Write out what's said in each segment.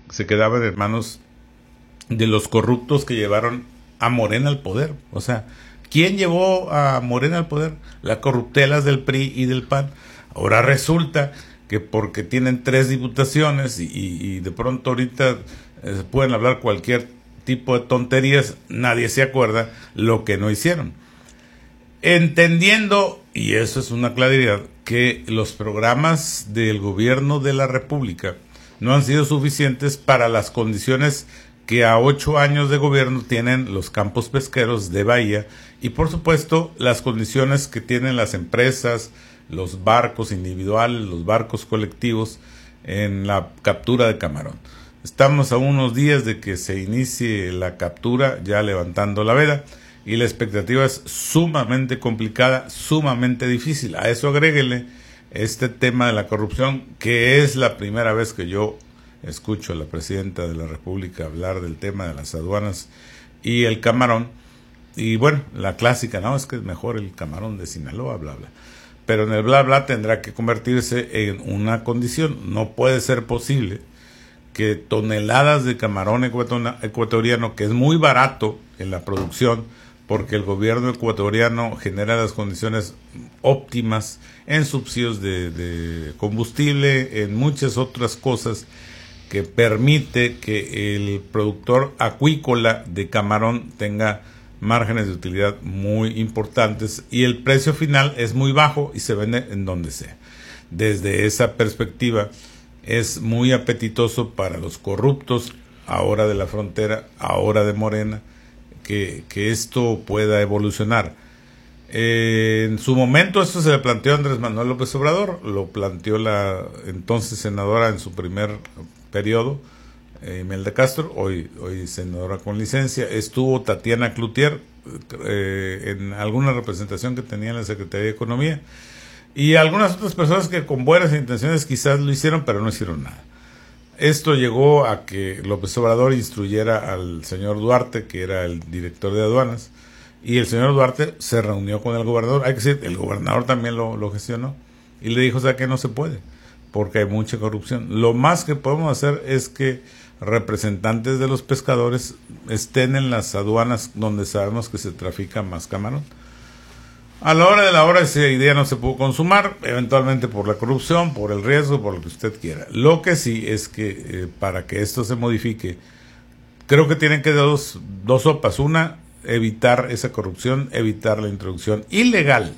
se quedaban en manos de los corruptos que llevaron a Morena al poder. O sea, ¿quién llevó a Morena al poder? Las corruptelas del PRI y del PAN. Ahora resulta que porque tienen 3 diputaciones y de pronto ahorita pueden hablar cualquier tipo de tonterías, nadie se acuerda lo que no hicieron. Entendiendo, y eso es una claridad, que los programas del gobierno de la República no han sido suficientes para las condiciones que a 8 años de gobierno tienen los campos pesqueros de Bahía y por supuesto las condiciones que tienen las empresas, los barcos individuales, los barcos colectivos en la captura de camarón. Estamos a unos días de que se inicie la captura, ya levantando la veda, y la expectativa es sumamente complicada, sumamente difícil. A eso agréguele este tema de la corrupción, que es la primera vez que yo escucho a la presidenta de la República hablar del tema de las aduanas y el camarón. Y bueno, la clásica, no, es que es mejor el camarón de Sinaloa, bla, bla. Pero en el bla, bla tendrá que convertirse en una condición. No puede ser posible que toneladas de camarón ecuatoriano, que es muy barato en la producción, porque el gobierno ecuatoriano genera las condiciones óptimas en subsidios de combustible, en muchas otras cosas que permite que el productor acuícola de camarón tenga márgenes de utilidad muy importantes y el precio final es muy bajo y se vende en donde sea. Desde esa perspectiva es muy apetitoso para los corruptos, ahora de la frontera, ahora de Morena, que esto pueda evolucionar. En su momento esto se le planteó a Andrés Manuel López Obrador, lo planteó la entonces senadora en su primer periodo, Imelda Castro, hoy senadora con licencia. Estuvo Tatiana Cloutier en alguna representación que tenía en la Secretaría de Economía y algunas otras personas que con buenas intenciones quizás lo hicieron, pero no hicieron nada. Esto llegó a que López Obrador instruyera al señor Duarte, que era el director de aduanas, y el señor Duarte se reunió con el gobernador. Hay que decir, el gobernador también lo gestionó y le dijo, o sea, que no se puede, porque hay mucha corrupción. Lo más que podemos hacer es que representantes de los pescadores estén en las aduanas donde sabemos que se trafica más camarón. A la hora de la hora esa idea no se pudo consumar, eventualmente por la corrupción, por el riesgo, por lo que usted quiera. Lo que sí es que para que esto se modifique, creo que tienen que dar dos sopas. Una, evitar esa corrupción, evitar la introducción ilegal.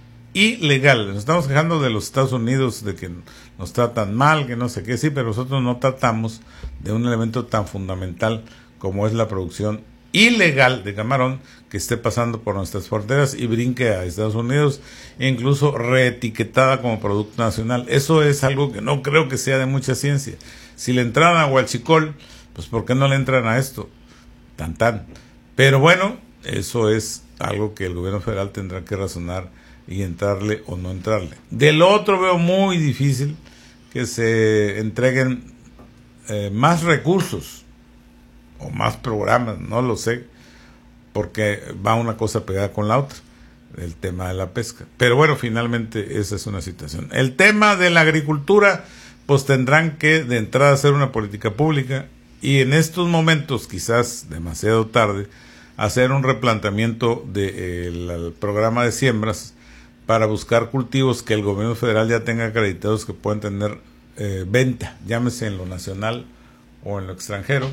Nos estamos quejando de los Estados Unidos, de que nos tratan mal, que no sé qué, sí, pero nosotros no tratamos de un elemento tan fundamental como es la producción ilegal de camarón que esté pasando por nuestras fronteras y brinque a Estados Unidos, e incluso reetiquetada como producto nacional. Eso es algo que no creo que sea de mucha ciencia. Si le entraran a huachicol, pues ¿por qué no le entran a esto? Tan. Pero bueno, eso es algo que el gobierno federal tendrá que razonar y entrarle o no entrarle. Del otro veo muy difícil que se entreguen más recursos o más programas, no lo sé, porque va una cosa pegada con la otra, el tema de la pesca. Pero bueno, finalmente esa es una situación. El tema de la agricultura, pues tendrán que de entrada hacer una política pública y en estos momentos, quizás demasiado tarde, hacer un replanteamiento del programa de siembras para buscar cultivos que el gobierno federal ya tenga acreditados que puedan tener venta, llámese en lo nacional o en lo extranjero.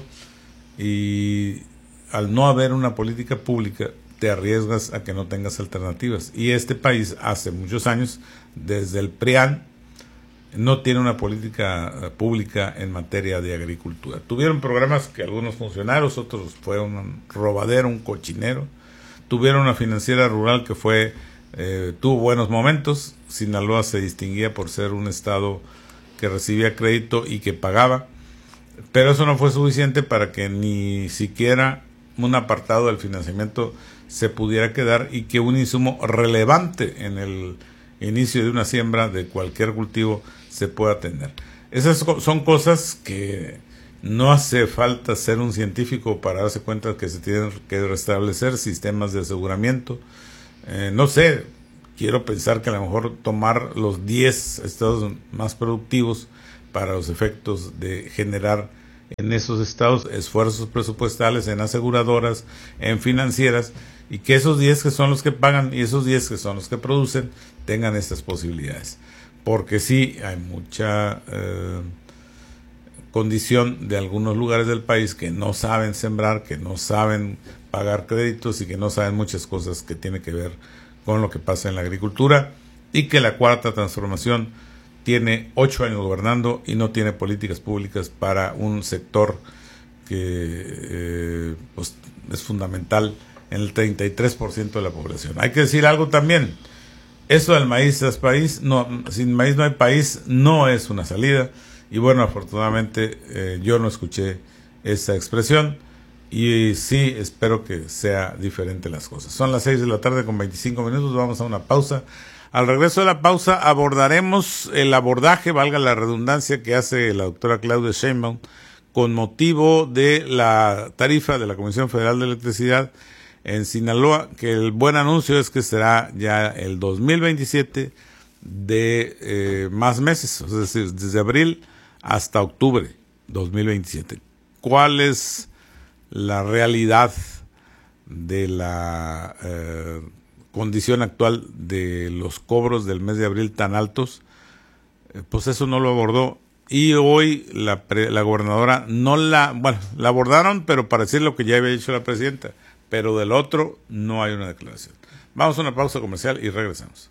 Y al no haber una política pública te arriesgas a que no tengas alternativas, y este país hace muchos años, desde el PRIAN, no tiene una política pública en materia de agricultura. Tuvieron programas que algunos funcionaron, otros fue un robadero, un cochinero. Tuvieron una financiera rural que tuvo buenos momentos. Sinaloa se distinguía por ser un estado que recibía crédito y que pagaba, pero eso no fue suficiente para que ni siquiera un apartado del financiamiento se pudiera quedar y que un insumo relevante en el inicio de una siembra de cualquier cultivo se pueda tener. Esas son cosas que no hace falta ser un científico para darse cuenta que se tienen que restablecer sistemas de aseguramiento. No sé, quiero pensar que a lo mejor tomar los 10 estados más productivos para los efectos de generar en esos estados, esfuerzos presupuestales en aseguradoras, en financieras, y que esos 10 que son los que pagan y esos 10 que son los que producen tengan estas posibilidades. Porque sí, hay mucha condición de algunos lugares del país que no saben sembrar, que no saben pagar créditos y que no saben muchas cosas que tienen que ver con lo que pasa en la agricultura, y que la Cuarta Transformación tiene 8 años gobernando y no tiene políticas públicas para un sector que pues es fundamental en el 33% de la población. Hay que decir algo también, eso del maíz es país, no, sin maíz no hay país, no es una salida, y bueno, afortunadamente yo no escuché esa expresión, y sí espero que sea diferente las cosas. Son las 6 de la tarde con 25 minutos, vamos a una pausa. Al regreso de la pausa abordaremos el abordaje, valga la redundancia, que hace la doctora Claudia Sheinbaum con motivo de la tarifa de la Comisión Federal de Electricidad en Sinaloa, que el buen anuncio es que será ya el 2027 de más meses, es decir, desde abril hasta octubre 2027. ¿Cuál es la realidad de la condición actual de los cobros del mes de abril tan altos? Pues eso no lo abordó, y hoy la gobernadora la abordaron, pero para decir lo que ya había dicho la presidenta, pero del otro no hay una declaración. Vamos a una pausa comercial y regresamos.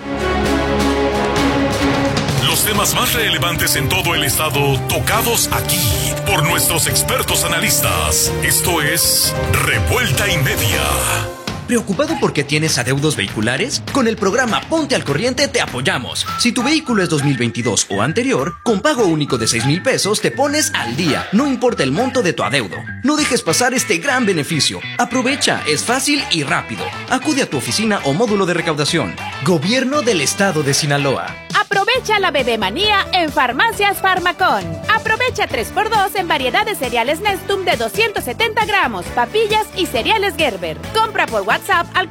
Los temas más relevantes en todo el estado, tocados aquí por nuestros expertos analistas. Esto es Revuelta y Media. ¿Preocupado porque tienes adeudos vehiculares? Con el programa Ponte al Corriente te apoyamos. Si tu vehículo es 2022 o anterior, con pago único de 6,000 pesos te pones al día, no importa el monto de tu adeudo. No dejes pasar este gran beneficio. Aprovecha, es fácil y rápido. Acude a tu oficina o módulo de recaudación. Gobierno del Estado de Sinaloa. Aprovecha la bebemanía en Farmacias Farmacón. Aprovecha 3x2 en variedad de cereales Nestum de 270 gramos, papillas y cereales Gerber. Compra por WhatsApp al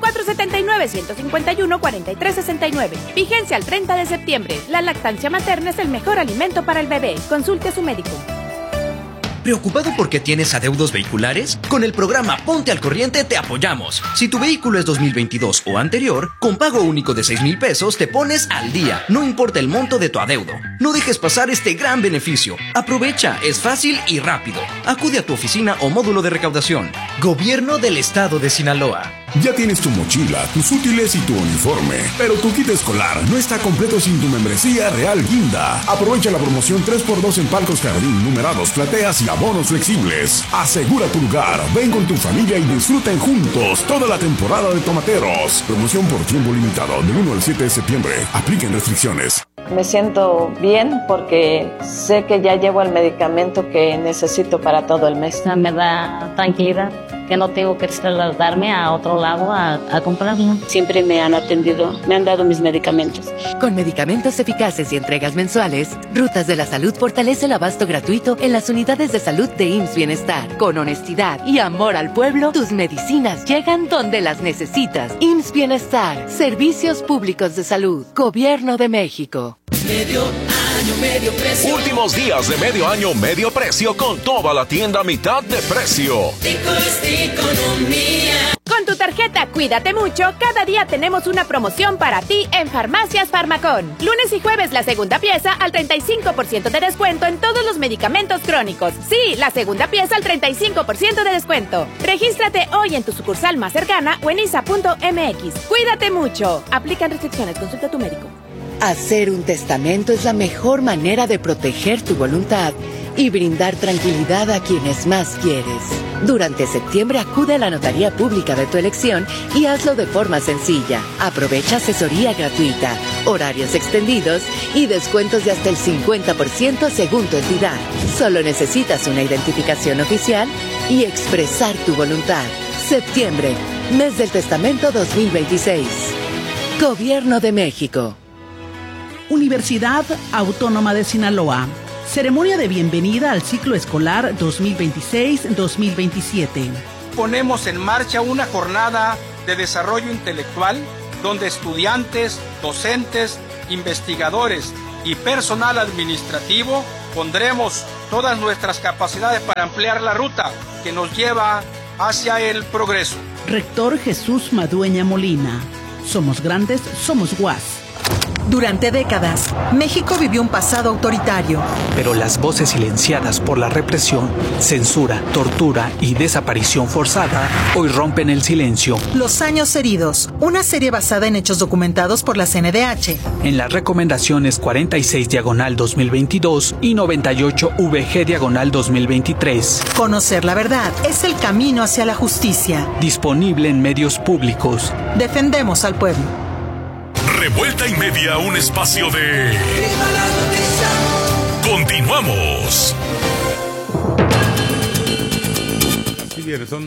479-151-4369. Vigencia al 30 de septiembre. La lactancia materna es el mejor alimento para el bebé. Consulte a su médico. ¿Preocupado porque tienes adeudos vehiculares? Con el programa Ponte al Corriente te apoyamos. Si tu vehículo es 2022 o anterior, con pago único de 6,000 pesos te pones al día, no importa el monto de tu adeudo. No dejes pasar este gran beneficio. Aprovecha, es fácil y rápido. Acude a tu oficina o módulo de recaudación. Gobierno del Estado de Sinaloa. Ya tienes tu mochila, tus útiles y tu uniforme, pero tu kit escolar no está completo sin tu membresía Real Guinda. Aprovecha la promoción 3x2 en palcos jardín, numerados, plateas y abonos flexibles. Asegura tu lugar, ven con tu familia y disfruten juntos toda la temporada de tomateros. Promoción por tiempo limitado, del 1 al 7 de septiembre. Apliquen restricciones. Me siento bien porque sé que ya llevo el medicamento que necesito para todo el mes. Me da tranquilidad que no tengo que trasladarme a otro lado a comprarlo. Siempre me han atendido, me han dado mis medicamentos. Con medicamentos eficaces y entregas mensuales, Rutas de la Salud fortalece el abasto gratuito en las unidades de salud de IMSS Bienestar. Con honestidad y amor al pueblo, tus medicinas llegan donde las necesitas. IMSS Bienestar, Servicios Públicos de Salud, Gobierno de México. Medio año, medio precio. Últimos días de medio año, medio precio con toda la tienda a mitad de precio. Economía. Con tu tarjeta Cuídate Mucho, cada día tenemos una promoción para ti en Farmacias Farmacón. Lunes y jueves la segunda pieza al 35% de descuento en todos los medicamentos crónicos. Sí, la segunda pieza al 35% de descuento. Regístrate hoy en tu sucursal más cercana o en isa.mx. Cuídate Mucho. Aplican restricciones, consulta a tu médico. Hacer un testamento es la mejor manera de proteger tu voluntad y brindar tranquilidad a quienes más quieres. Durante septiembre acude a la notaría pública de tu elección y hazlo de forma sencilla. Aprovecha asesoría gratuita, horarios extendidos y descuentos de hasta el 50% según tu entidad. Solo necesitas una identificación oficial y expresar tu voluntad. Septiembre, mes del testamento 2026. Gobierno de México. Universidad Autónoma de Sinaloa. Ceremonia de bienvenida al ciclo escolar 2026-2027. Ponemos en marcha una jornada de desarrollo intelectual donde estudiantes, docentes, investigadores y personal administrativo pondremos todas nuestras capacidades para ampliar la ruta que nos lleva hacia el progreso. Rector Jesús Madueña Molina. Somos grandes, somos UAS. Durante décadas, México vivió un pasado autoritario. Pero las voces silenciadas por la represión, censura, tortura y desaparición forzada hoy rompen el silencio. Los años heridos, una serie basada en hechos documentados por la CNDH. En las recomendaciones 46/2022 y 98VG/2023. Conocer la verdad es el camino hacia la justicia. Disponible en medios públicos. Defendemos al pueblo. Revuelta y Media, un espacio de... Continuamos. Sí, bien, son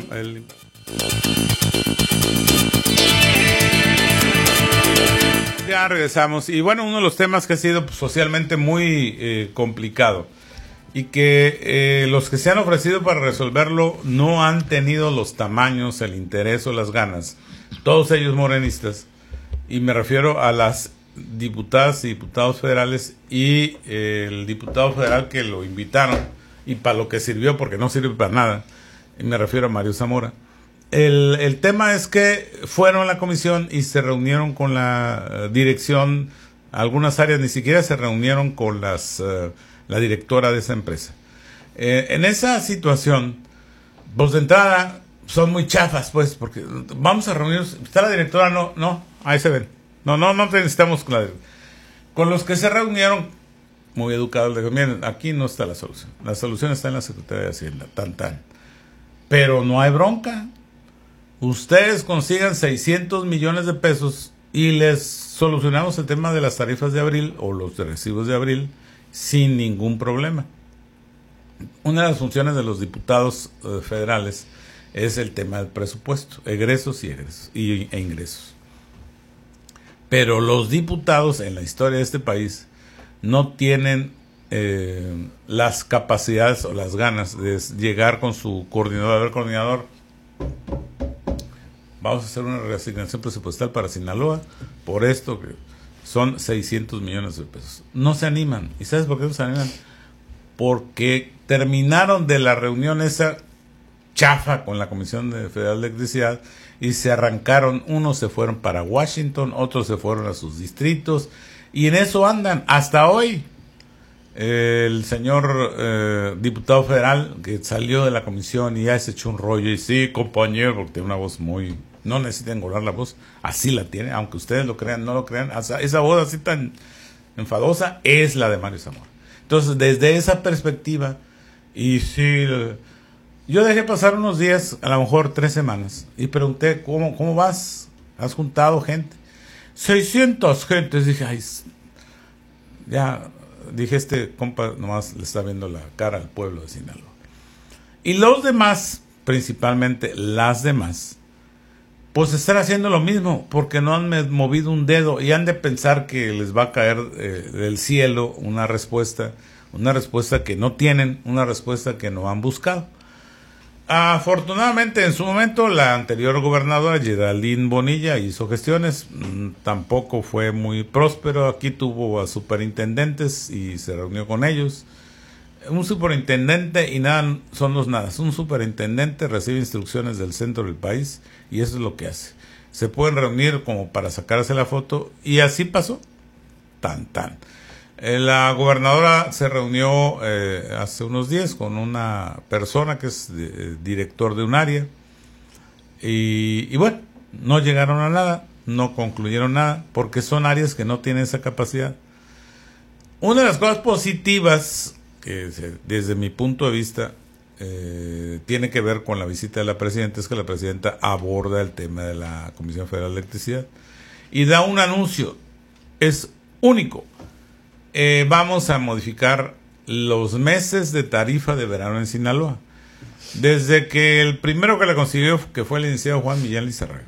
Ya regresamos. Y bueno, uno de los temas que ha sido socialmente muy complicado y que los que se han ofrecido para resolverlo no han tenido los tamaños, el interés o las ganas. Todos ellos morenistas. Y me refiero a las diputadas y diputados federales y el diputado federal que lo invitaron y para lo que sirvió, porque no sirve para nada. Y me refiero a Mario Zamora. El tema es que fueron a la comisión y se reunieron con la dirección. Algunas áreas ni siquiera se reunieron con la directora de esa empresa. En esa situación, pues de entrada son muy chafas, pues, porque vamos a reunirnos. ¿Está la directora? No. Ahí se ven. No necesitamos con los que se reunieron, muy educados, le digo, miren, aquí no está la solución. La solución está en la Secretaría de Hacienda, tan. Pero no hay bronca. Ustedes consigan 600 millones de pesos y les solucionamos el tema de las tarifas de abril o los recibos de abril sin ningún problema. Una de las funciones de los diputados federales es el tema del presupuesto, egresos e ingresos. Pero los diputados en la historia de este país no tienen las capacidades o las ganas de llegar con su coordinador. A ver, coordinador, vamos a hacer una reasignación presupuestal para Sinaloa por esto que son 600 millones de pesos. No se animan. ¿Y sabes por qué no se animan? Porque terminaron de la reunión esa chafa con la Comisión Federal de Electricidad y se arrancaron. Unos se fueron para Washington, otros se fueron a sus distritos y en eso andan hasta hoy. El señor diputado federal que salió de la comisión y ya se echó un rollo y sí, compañero, porque tiene una voz muy... No necesita engordar la voz, así la tiene, aunque ustedes lo crean, no lo crean, esa voz así tan enfadosa es la de Mario Zamora. Entonces, desde esa perspectiva, y sí... Yo dejé pasar unos días, a lo mejor 3 semanas, y pregunté, ¿cómo vas? ¿Has juntado gente? 600 gentes. Dije, ay, ya, este compa nomás le está viendo la cara al pueblo de Sinaloa. Y los demás, principalmente las demás, pues están haciendo lo mismo, porque no han movido un dedo y han de pensar que les va a caer del cielo una respuesta que no tienen, una respuesta que no han buscado. Afortunadamente en su momento la anterior gobernadora Geraldine Bonilla hizo gestiones, tampoco fue muy próspero. Aquí tuvo a superintendentes y se reunió con ellos. Un superintendente y nada son los nada. Un superintendente recibe instrucciones del centro del país y eso es lo que hace. Se pueden reunir como para sacarse la foto y así pasó. Tan. La gobernadora se reunió hace unos días con una persona que es director de un área y bueno, no llegaron a nada, no concluyeron nada, porque son áreas que no tienen esa capacidad. Una de las cosas positivas que desde mi punto de vista tiene que ver con la visita de la presidenta es que la presidenta aborda el tema de la Comisión Federal de Electricidad y da un anuncio, es único. Vamos a modificar los meses de tarifa de verano en Sinaloa. Desde que el primero que la consiguió, que fue el licenciado Juan Millán Lizárraga,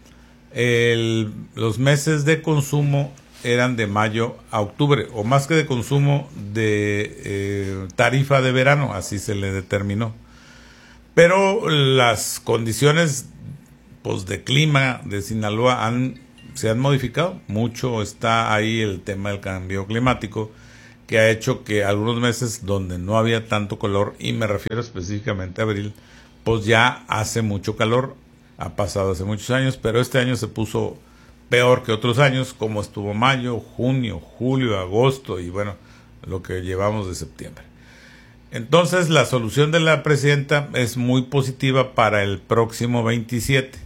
los meses de consumo eran de mayo a octubre, o más que de consumo, de tarifa de verano, así se le determinó. Pero las condiciones pues, de clima de Sinaloa se han modificado mucho. Está ahí el tema del cambio climático, que ha hecho que algunos meses donde no había tanto calor, y me refiero específicamente a abril, pues ya hace mucho calor, ha pasado hace muchos años, pero este año se puso peor que otros años, como estuvo mayo, junio, julio, agosto y bueno, lo que llevamos de septiembre. Entonces la solución de la presidenta es muy positiva para el próximo 27.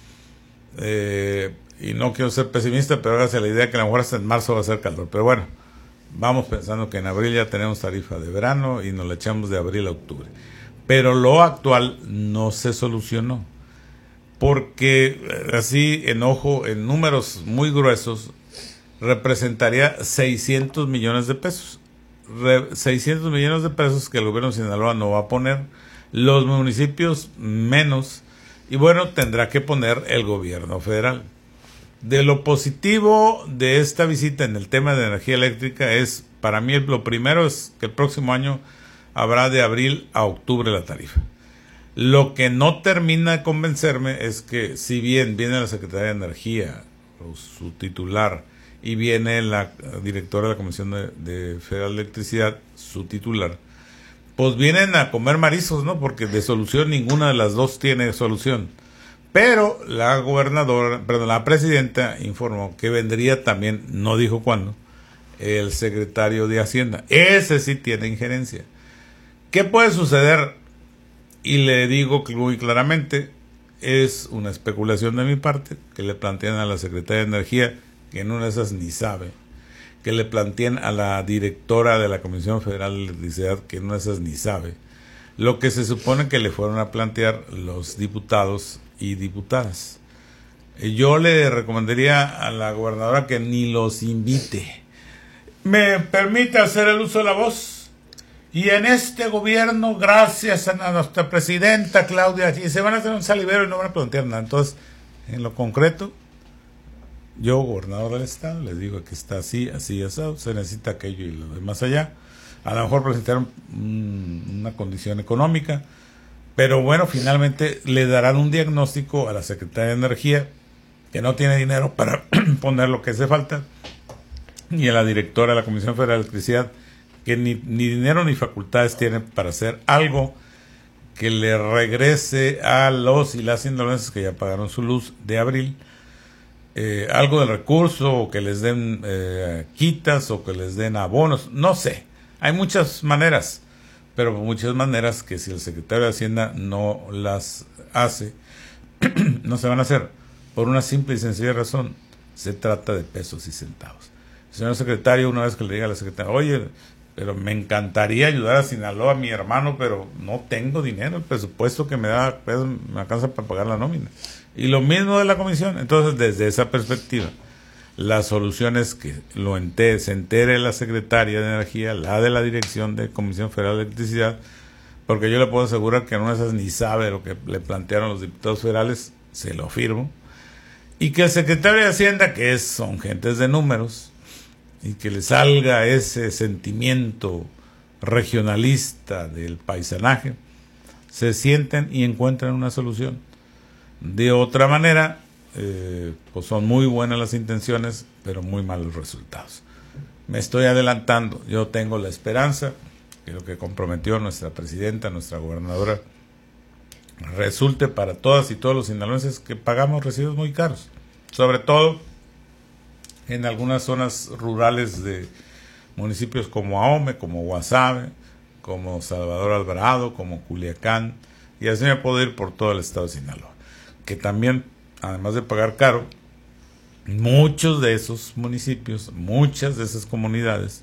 Y no quiero ser pesimista, pero hágase la idea que a lo mejor hasta en marzo va a ser calor. Pero bueno, vamos pensando que en abril ya tenemos tarifa de verano y nos la echamos de abril a octubre. Pero lo actual no se solucionó. Porque así, en números muy gruesos, representaría 600 millones de pesos. 600 millones de pesos que el gobierno de Sinaloa no va a poner, los municipios menos, y bueno, tendrá que poner el gobierno federal. De lo positivo de esta visita en el tema de energía eléctrica es, para mí, lo primero es que el próximo año habrá de abril a octubre la tarifa. Lo que no termina de convencerme es que, si bien viene la Secretaría de Energía, o su titular, y viene la directora de la Comisión de Federal de Electricidad, su titular, pues vienen a comer mariscos, ¿no? Porque de solución ninguna de las dos tiene solución. Pero la la presidenta informó que vendría también, no dijo cuándo, el secretario de Hacienda. Ese sí tiene injerencia. ¿Qué puede suceder? Y le digo muy claramente, es una especulación de mi parte, que le plantean a la secretaria de Energía, que en una de esas ni sabe, que le planteen a la directora de la Comisión Federal de Electricidad, que en una de esas ni sabe, lo que se supone que le fueron a plantear los diputados y diputadas. Yo le recomendaría a la gobernadora que ni los invite. Me permite hacer el uso de la voz. Y en este gobierno, gracias a nuestra presidenta Claudia, y se van a hacer un salivero y no van a plantear nada. Entonces, en lo concreto, yo, gobernador del estado, les digo que está así, así, asado, se necesita aquello y lo demás allá. A lo mejor presentar una condición económica, pero bueno, finalmente le darán un diagnóstico a la Secretaría de Energía, que no tiene dinero para poner lo que hace falta, y a la directora de la Comisión Federal de Electricidad, que ni dinero ni facultades tiene para hacer algo que le regrese a los y las sinaloenses que ya pagaron su luz de abril, algo del recurso, o que les den quitas, o que les den abonos, no sé. Hay muchas maneras, pero muchas maneras que si el secretario de Hacienda no las hace, no se van a hacer, por una simple y sencilla razón: se trata de pesos y centavos. El señor secretario, una vez que le diga a la secretaria, oye, pero me encantaría ayudar a Sinaloa, a mi hermano, pero no tengo dinero, el presupuesto que me da pues, me alcanza para pagar la nómina. Y lo mismo de la comisión. Entonces, desde esa perspectiva, la solución es que se entere la secretaria de Energía, la de la Dirección de Comisión Federal de Electricidad, porque yo le puedo asegurar que en una de esas ni sabe lo que le plantearon los diputados federales, se lo firmo, y que el secretario de Hacienda, que son gentes de números, y que le salga ese sentimiento regionalista del paisanaje, se sienten y encuentran una solución. De otra manera, pues son muy buenas las intenciones, pero muy malos resultados. Me estoy adelantando. Yo tengo la esperanza que lo que comprometió nuestra presidenta, nuestra gobernadora, resulte para todas y todos los sinaloenses que pagamos recibos muy caros, sobre todo en algunas zonas rurales de municipios como Ahome, como Guasave, como Salvador Alvarado, como Culiacán, y así me puedo ir por todo el estado de Sinaloa, que también, además de pagar caro, muchos de esos municipios, muchas de esas comunidades,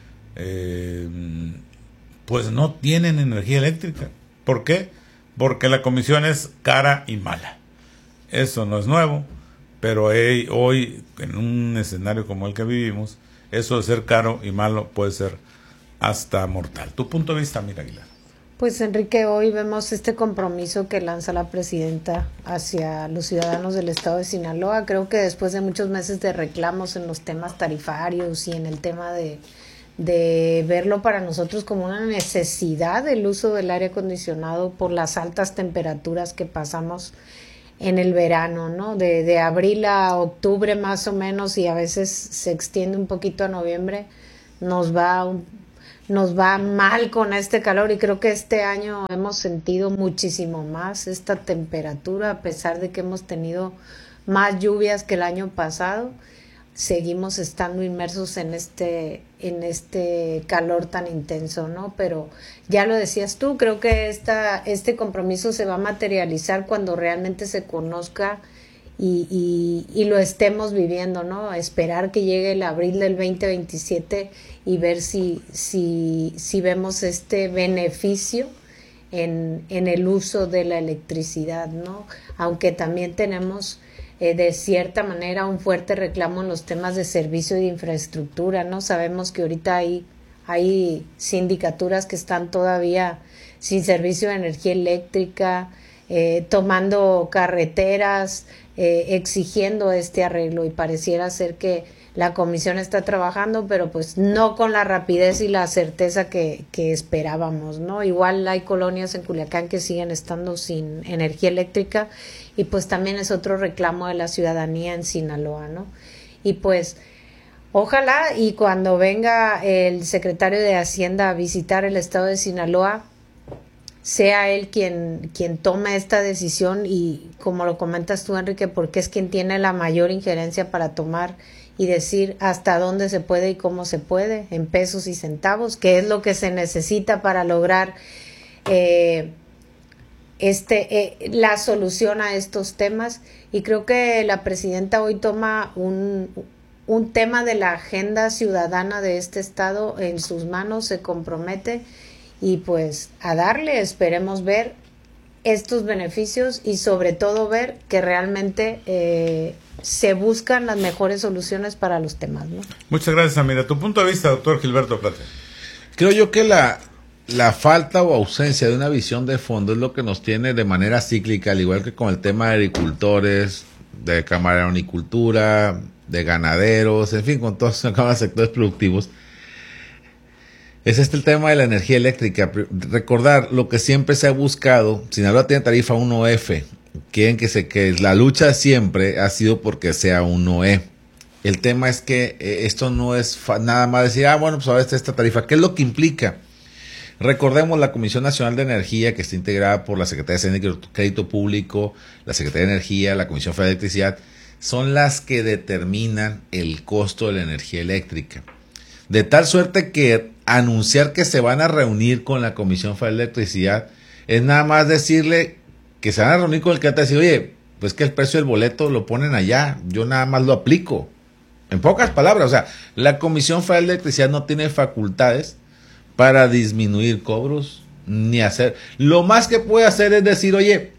pues no tienen energía eléctrica. ¿Por qué? Porque la comisión es cara y mala. Eso no es nuevo, pero hoy, en un escenario como el que vivimos, eso de ser caro y malo puede ser hasta mortal. ¿Tu punto de vista, Mira Aguilar? Pues Enrique, hoy vemos este compromiso que lanza la presidenta hacia los ciudadanos del estado de Sinaloa. Creo que después de muchos meses de reclamos en los temas tarifarios y en el tema de verlo para nosotros como una necesidad el uso del aire acondicionado por las altas temperaturas que pasamos en el verano, ¿no? De abril a octubre más o menos, y a veces se extiende un poquito a noviembre. nos va mal con este calor, y creo que este año hemos sentido muchísimo más esta temperatura, a pesar de que hemos tenido más lluvias que el año pasado. Seguimos estando inmersos en este calor tan intenso, ¿no? Pero ya lo decías tú, creo que este compromiso se va a materializar cuando realmente se conozca y lo estemos viviendo, ¿no? Esperar que llegue el abril del 2027 y ver si vemos este beneficio en el uso de la electricidad, ¿no? Aunque también tenemos de cierta manera un fuerte reclamo en los temas de servicio y de infraestructura, ¿no? Sabemos que ahorita hay sindicaturas que están todavía sin servicio de energía eléctrica, tomando carreteras, exigiendo este arreglo, y pareciera ser que la comisión está trabajando, pero pues no con la rapidez y la certeza que esperábamos, ¿no? Igual hay colonias en Culiacán que siguen estando sin energía eléctrica, y pues también es otro reclamo de la ciudadanía en Sinaloa, ¿no? Y pues ojalá y cuando venga el secretario de Hacienda a visitar el estado de Sinaloa, sea él quien tome esta decisión, y como lo comentas tú, Enrique, porque es quien tiene la mayor injerencia para tomar y decir hasta dónde se puede y cómo se puede, en pesos y centavos, que es lo que se necesita para lograr la solución a estos temas. Y creo que la presidenta hoy toma un tema de la agenda ciudadana de este estado en sus manos, se compromete, y pues a darle, esperemos ver estos beneficios y sobre todo ver que realmente se buscan las mejores soluciones para los temas, ¿no? Muchas gracias, Amira. Tu punto de vista, doctor Gilberto Plata. Creo yo que la falta o ausencia de una visión de fondo es lo que nos tiene de manera cíclica, al igual que con el tema de agricultores, de camaronicultura, de ganaderos, en fin, con todos los sectores productivos. Es el tema de la energía eléctrica. Recordar lo que siempre se ha buscado. Sinaloa tiene tarifa 1F. Quieren que la lucha siempre ha sido porque sea 1E. El tema es que esto no es nada más decir, bueno, pues ahora está esta tarifa. ¿Qué es lo que implica? Recordemos la Comisión Nacional de Energía, que está integrada por la Secretaría de Hacienda y Crédito Público, la Secretaría de Energía, la Comisión Federal de Electricidad, son las que determinan el costo de la energía eléctrica. De tal suerte que anunciar que se van a reunir con la Comisión Federal de Electricidad es nada más decirle que se van a reunir con el que te dice, oye, pues que el precio del boleto lo ponen allá, yo nada más lo aplico. En pocas palabras, o sea, la Comisión Federal de Electricidad no tiene facultades para disminuir cobros ni hacer. Lo más que puede hacer es decir, oye,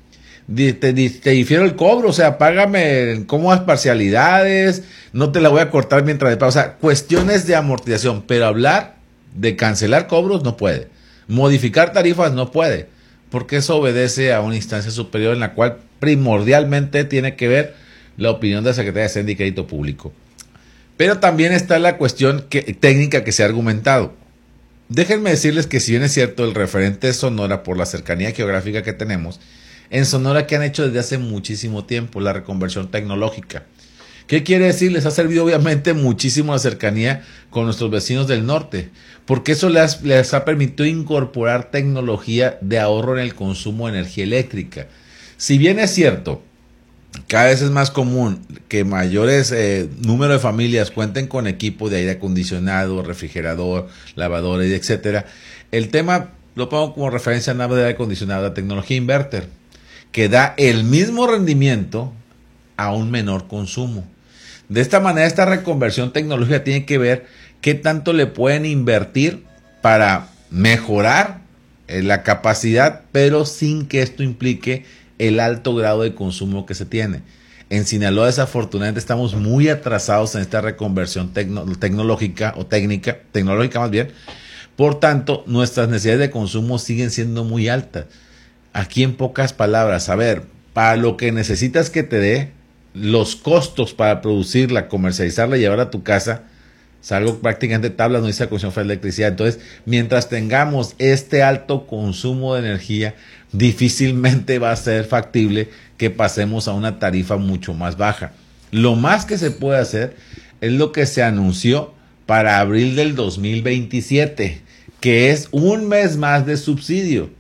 te difiero el cobro, o sea, págame en cómodas parcialidades, no te la voy a cortar mientras de pago. O sea, cuestiones de amortización, pero hablar de cancelar cobros no puede. Modificar tarifas no puede, porque eso obedece a una instancia superior en la cual primordialmente tiene que ver la opinión de la Secretaría de Hacienda y Crédito Público. Pero también está la cuestión técnica que se ha argumentado. Déjenme decirles que si bien es cierto el referente de Sonora, por la cercanía geográfica que tenemos, en Sonora que han hecho desde hace muchísimo tiempo la reconversión tecnológica. ¿Qué quiere decir? Les ha servido obviamente muchísimo la cercanía con nuestros vecinos del norte, porque eso les ha permitido incorporar tecnología de ahorro en el consumo de energía eléctrica. Si bien es cierto, cada vez es más común que mayores número de familias cuenten con equipo de aire acondicionado, refrigerador, lavadora, etcétera. El tema lo pongo como referencia nada de aire acondicionado, la tecnología inverter, que da el mismo rendimiento a un menor consumo. De esta manera, esta reconversión tecnológica tiene que ver qué tanto le pueden invertir para mejorar la capacidad, pero sin que esto implique el alto grado de consumo que se tiene. En Sinaloa, desafortunadamente, estamos muy atrasados en esta reconversión tecnológica o tecnológica más bien. Por tanto, nuestras necesidades de consumo siguen siendo muy altas. Aquí, en pocas palabras, a ver, para lo que necesitas que te dé, los costos para producirla, comercializarla y llevarla a tu casa, salvo prácticamente tablas, no dice la Comisión Federal de Electricidad. Entonces, mientras tengamos este alto consumo de energía, difícilmente va a ser factible que pasemos a una tarifa mucho más baja. Lo más que se puede hacer es lo que se anunció para abril del 2027, que es un mes más de subsidio.